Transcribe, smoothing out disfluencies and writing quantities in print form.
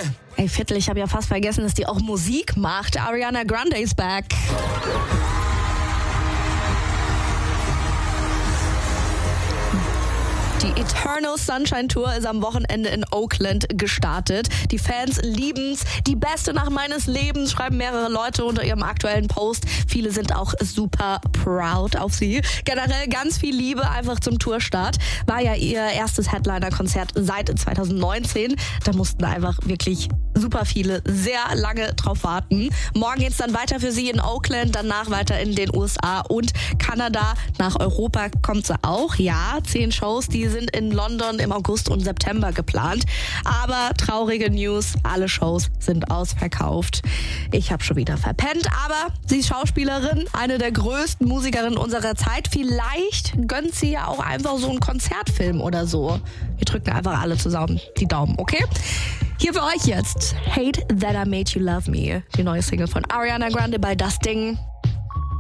Ey, Viertel, ich habe ja fast vergessen, dass die auch Musik macht. Ariana Grande is back. Die Eternal Sunshine Tour ist am Wochenende in Oakland gestartet. Die Fans lieben's. Die beste Nacht meines Lebens, schreiben mehrere Leute unter ihrem aktuellen Post. Viele sind auch super proud auf sie. Generell ganz viel Liebe einfach zum Tourstart. War ja ihr erstes Headliner-Konzert seit 2019. Da mussten einfach wirklich super viele sehr lange drauf warten. Morgen geht's dann weiter für sie in Oakland, danach weiter in den USA und Kanada. Nach Europa kommt sie auch. Ja, 10 Shows, die sind in London im August und September geplant. Aber traurige News, alle Shows sind ausverkauft. Ich habe schon wieder verpennt, aber sie ist Schauspielerin, eine der größten Musikerinnen unserer Zeit. Vielleicht gönnt sie ja auch einfach so einen Konzertfilm oder so. Wir drücken einfach alle zusammen die Daumen, okay? Hier für euch jetzt Hate That I Made You Love Me, die neue Single von Ariana Grande bei Das Ding.